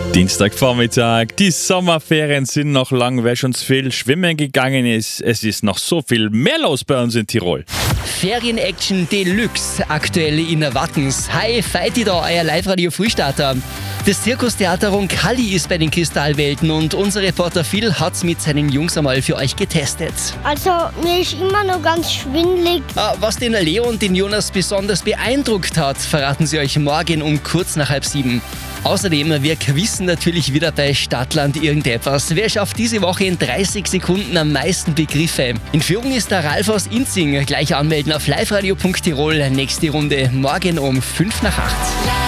Dienstagvormittag, die Sommerferien sind noch lang, wer schon zu viel schwimmen gegangen ist. Es ist noch so viel mehr los bei uns in Tirol. Ferien-Action Deluxe, aktuell in Wattens. Hi, Feiti da, euer Live-Radio-Frühstarter. Das Zirkustheater Roncalli ist bei den Kristallwelten und unser Reporter Phil hat's mit seinen Jungs einmal für euch getestet. Also, mir ist immer noch ganz schwindelig. Was den Leo und den Jonas besonders beeindruckt hat, verraten sie euch morgen um kurz nach 6:30. Außerdem, wir quizzen natürlich wieder bei Stadtland irgendetwas. Wer schafft diese Woche in 30 Sekunden am meisten Begriffe? In Führung ist der Ralf aus Inzing. Gleich anmelden auf liveradio.tirol. Nächste Runde morgen um 7:55.